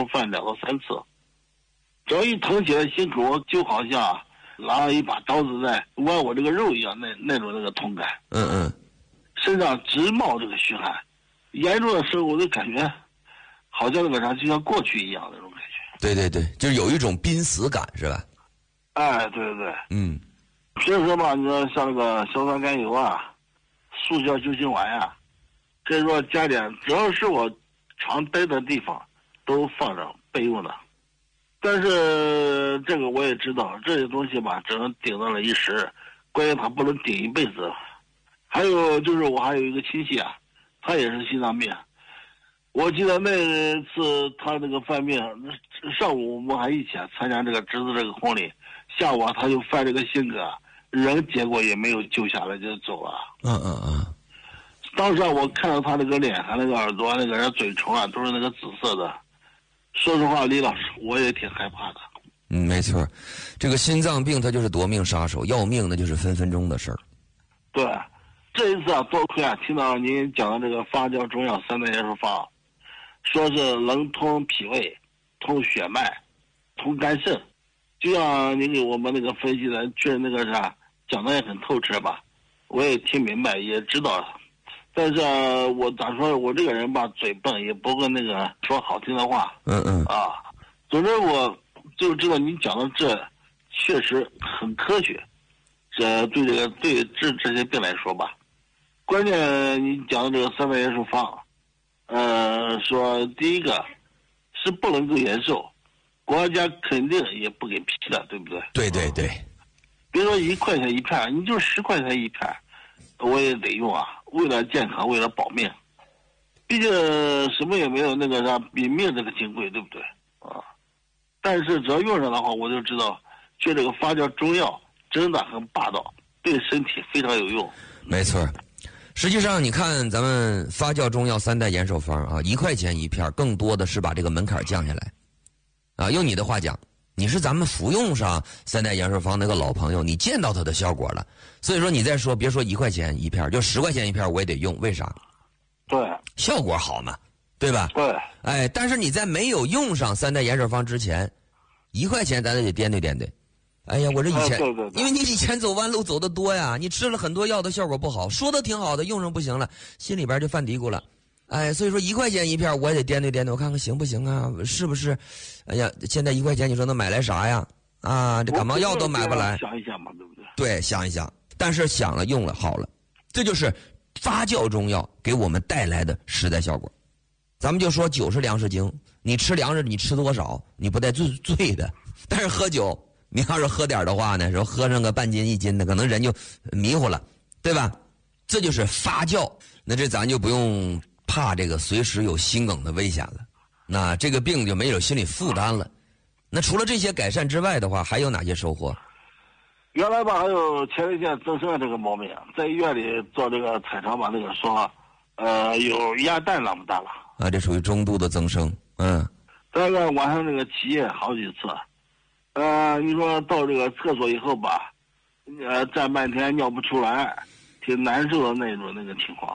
候犯2到3次。只要一疼起来，心口就好像拿了一把刀子在剜我这个肉一样，那种痛感。身上直冒这个虚汗，严重的时候我就感觉好像就像过去一样那种感觉。 对对对，就是有一种濒死感，是吧？ 哎，对对对。平时嘛，你说像那个硝酸甘油啊、速效救心丸啊，可以说加点，只要是我常待的地方都放着备用的。但是这个我也知道，这些东西吧，只能顶到了一时，关键它不能顶一辈子。还有就是我还有一个亲戚啊，他也是心脏病。我记得那次他那个犯病，上午我们还一起参加这个侄子这个婚礼，下午他就犯这个性格，人结果也没有救下来就走了。当时我看到他那个脸和那个耳朵、那个嘴唇啊，都是那个紫色的。说实话，李老师，我也挺害怕的。 没错，这个心脏病它就是夺命杀手，要命那就是分分钟的事儿。 对，这一次啊，多亏啊听到您讲的这个发酵中药3代元素方，说是能通脾胃、通血脉、通肝肾，就像您给我们那个分析的，确实那个啥讲的也很透彻吧，我也听明白，也知道了。但是我咋说，我这个人吧，嘴笨，也不会那个说好听的话。总之我就知道您讲的这确实很科学，这对这些病来说吧，关键你讲的这个3代元素方，说第一个是不能够延寿，国家肯定也不给批的，对不对？ 对对对， 别说1块钱一片，你就10块钱一片，我也得用啊，为了健康，为了保命，毕竟什么也没有那个啥比命这个金贵，对不对啊？但是只要用上的话，我就知道，这个发酵中药真的很霸道，对身体非常有用。 没错，实际上你看咱们发酵中药3代延寿方啊，1块钱一片，更多的是把这个门槛降下来啊。用你的话讲，你是咱们服用上3代延寿方那个老朋友，你见到它的效果了，所以说你再说别说1块钱一片，就10块钱一片我也得用，为啥？ 对， 效果好嘛，对吧？ 对， 哎，但是你在没有用上3代延寿方之前，1块钱咱得掂对掂对。哎呀，我这以前， 对， 因为你以前走弯路走得多呀，你吃了很多药的效果不好，说的挺好的，用上不行了，心里边就犯嘀咕了。哎，所以说1块钱一片我也得掂对掂对，我看看行不行啊？是不是？哎呀，现在1块钱你说能买来啥呀？啊，这感冒药都买不来。 想一想嘛，对不对？ 对，想一想，但是想了用了好了，这就是发酵中药给我们带来的实在效果。咱们就说酒是粮食精，你吃粮食你吃多少，你不带醉的，但是喝酒。你要是喝点的话呢，说喝上个半斤1斤的，可能人就迷糊了，对吧？这就是发酵，那这咱就不用怕这个随时有心梗的危险了，那这个病就没有心理负担了。那除了这些改善之外的话，还有哪些收获？ 原来吧，还有前列腺增生这个毛病，在医院里做这个彩超吧，那个说，有鸭蛋那么大了啊，这属于中度的增生， 大概晚上这个起夜好几次。你说到这个厕所以后吧，站半天尿不出来，挺难受的那个情况。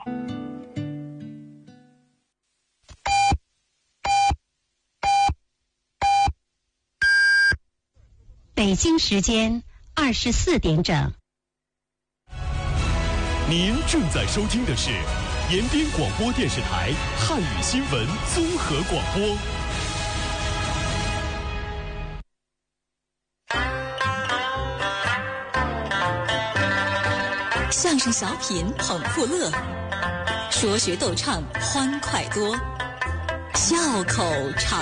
北京时间24点整。 您正在收听的是延边广播电视台汉语新闻综合广播。 相声小品捧腹乐，说学逗唱欢快多，笑口常